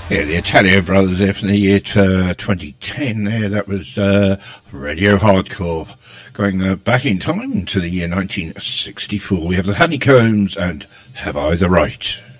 Yeah, the Italian Brothers there from the year 2010 there. That was Radio Hardcore. Going back in time to the year 1964. We have the Honeycombs and Have I the Right?